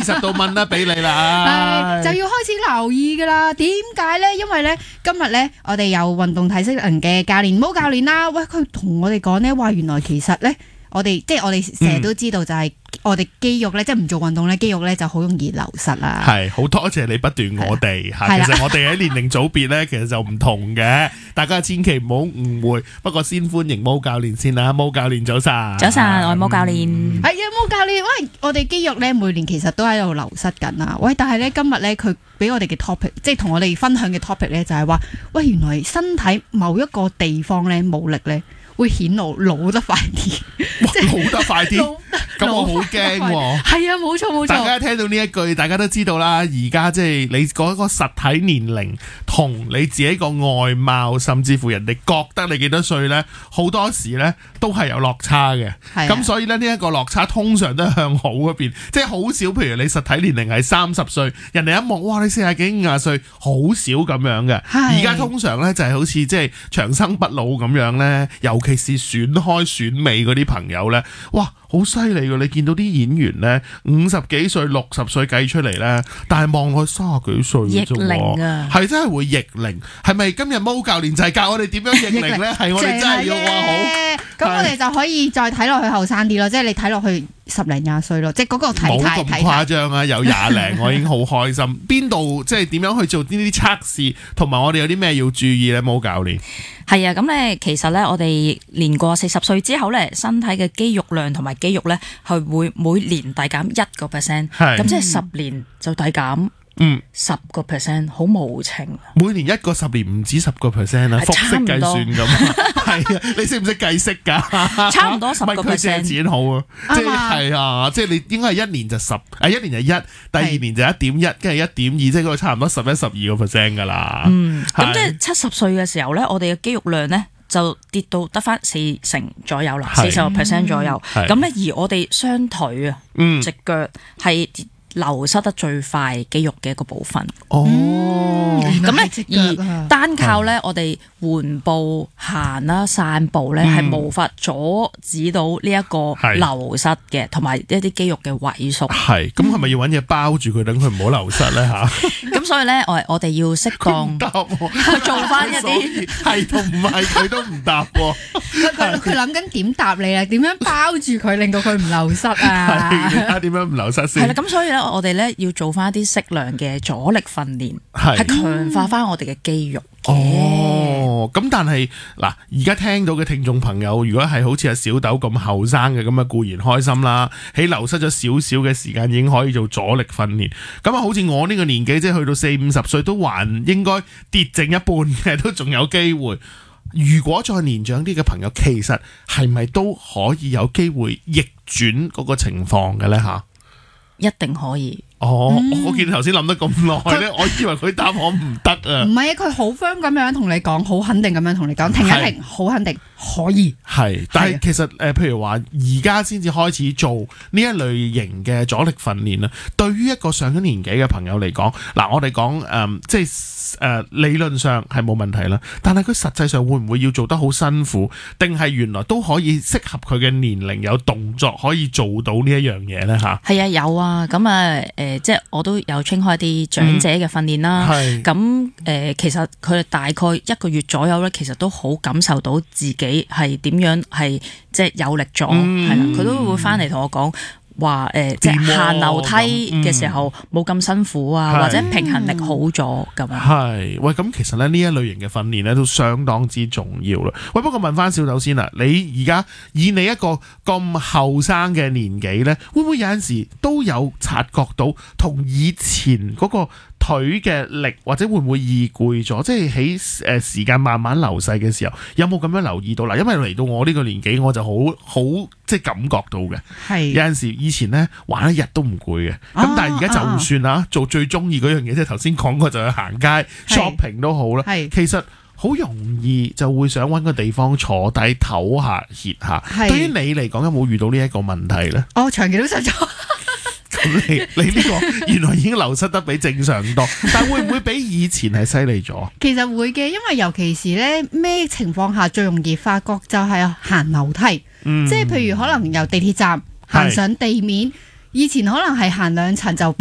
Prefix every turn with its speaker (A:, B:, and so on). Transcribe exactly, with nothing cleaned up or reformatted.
A: 十度蚊啦，俾你啦，
B: 就要開始留意噶啦。點解咧？因為咧今日咧，我哋有運動體適能嘅教練毛教練啦。喂，佢同我哋講咧，話原來其實咧，我哋即係我哋成日都知道就係、是。嗯我哋肌肉咧，即係唔做運動咧，肌肉咧就好容易流失啦。
A: 係，好多謝你不斷我哋嚇。其實我哋喺年齡組別咧，其實就唔同嘅，大家千祈唔好誤會。不過先歡迎毛教練先啦，毛教練早晨。
C: 早晨，我係毛教練。
B: 係啊，毛教練，喂，我哋肌肉咧每年其實都喺度流失緊啊。喂，但係咧今日咧佢俾我哋嘅 topic， 即係同我哋分享嘅 topic 咧就係話，喂，原來身體某一個地方咧冇力咧，會顯露老得快啲，即係
A: 老得快啲。咁我好驚喎。
B: 係啊，冇錯冇錯。
A: 大家聽到呢一句，大家都知道啦。而家即係你嗰個實體年齡同你自己個外貌，甚至乎人哋覺得你幾多歲呢，好多時呢都係有落差嘅。咁所以呢，呢一個落差通常都係向好嗰邊，即係好少。譬如你實體年齡係三十歲，人哋一望，哇！你四十幾五十歲，好少咁樣嘅。而家通常呢，就係好似即係長生不老咁樣呢，尤其是選開選美嗰啲朋友呢，哇！好犀利㗎！你見到啲演員咧，五十幾歲、六十歲計出嚟咧，但係望佢三十幾歲啫喎，係真係會逆齡。係咪今日毛教練就係教我哋點樣逆齡咧？係我哋真係要話好。
B: 咁我哋就可以再睇落去後生啲咯，即係你睇落去十零廿歲咯，即係嗰個體態。冇
A: 咁誇張啊！有廿零我已經好開心。邊度即係點樣去做呢啲測試，同埋我哋有啲咩要注意咧？毛教練。
C: 係啊，咁咧其實咧，我哋年過四十歲之後咧，身體嘅肌肉量同埋肌肉咧係會每年遞減一個 percent， 咁即係十年就遞減嗯十個 percent， 好無情。
A: 每年一個十年唔止十個 percent 啊，複式計算咁。係啊，你識唔識計息㗎？
C: 差唔多十個 percent。
A: 佢借錢好啊，即係係啊，即係你應該係一年就十，啊一年就一，第二年就一點一，跟住一點二，即係嗰個差唔多十一、十二個 percent 㗎啦。
C: 嗯，咁即係七十歲嘅時候咧，我哋嘅肌肉量咧就跌到得翻四成左右啦，四十個 percent 左右。咁咧而我哋雙腿啊，隻腳係流失得最快肌肉嘅一個部分。
A: 哦，
C: 咁咧而單靠咧我哋緩步行啦、散步咧，係無法阻止到呢一個流失嘅，同埋一啲肌肉嘅萎縮。
A: 係，咁係咪要揾嘢包住佢，等佢唔好流失咧吓？
C: 咁所以咧，我我哋要適當做翻一啲
A: 係同唔係佢都唔答喎。
B: 佢佢諗緊點答你啊？點樣包住佢，令到佢唔流失啊？
A: 係點樣唔流失先？
C: 係啦，咁所以咧，我哋咧要做翻一啲適量嘅阻力訓練，係強化翻我哋嘅肌肉。
A: 哦，咁但係嗱，而家聽到嘅聽眾朋友，如果係好似阿小豆咁後生嘅，咁啊固然開心啦。喺流失咗少少嘅時間，已經可以做阻力訓練。咁啊，好似我呢個年紀，即係去到四五十歲，都還應該跌剩一半嘅，都仲有機會。如果再年長啲嘅朋友，其實係咪都可以有機會逆轉嗰個情況嘅咧？吓，
C: 一定可以。
A: 哦，嗯、我見你頭先諗得咁耐咧，我以為佢答案唔得啊。
B: 唔係啊，佢好 firm 咁樣同你講，好肯定咁樣同你講，停一停，好肯定可以。
A: 係，但係其實誒、呃，譬如話而家先至開始做呢一類型嘅阻力訓練啦。對於一個上咗年紀嘅朋友嚟講，嗱，我哋講誒，即係誒、呃、理論上係冇問題啦。但係佢實際上會唔會要做得好辛苦，定係原來都可以適合佢嘅年齡有動作可以做到呢一樣嘢咧？吓，
C: 係啊，有啊，咁啊誒。呃即係我都有 train 開啲長者嘅訓練啦，咁、嗯呃、其實佢哋大概一個月左右咧，其實都好感受到自己係點樣係即係有力咗，係啦、嗯，佢都會翻嚟同我講。話誒、呃，即係行樓梯嘅時候冇咁、嗯、辛苦啊，或者平衡力好咗咁樣。係，
A: 喂，咁其實咧呢一類型嘅訓練咧都相當之重要啦。喂，不過問翻小豆先啦，你而家以你一個咁後生嘅年紀咧，會唔會有陣時都有察覺到同以前嗰個腿嘅力，或者會唔會易攰咗？即係喺誒時間慢慢流逝嘅時候，有冇咁樣留意到啦？因為嚟到我呢個年紀，我就好好即係感覺到嘅。係有陣時以前咧玩一日都唔攰嘅，咁、啊、但係而家就算啊，啊做最中意嗰樣嘢，即係頭先講過就去行街 shopping 都好啦。係其實好容易就會想搵個地方坐低唞下歇下。對於你嚟講，有冇遇到呢一個問題咧？哦，長期都想坐。咁你你呢個原來已經流失得比正常多，但會唔會比以前係犀利咗？其實會嘅，因為尤其是咧咩情況下最容易發覺就係行樓梯，嗯、即係譬如可能由地鐵站行上地面，以前可能係行兩層就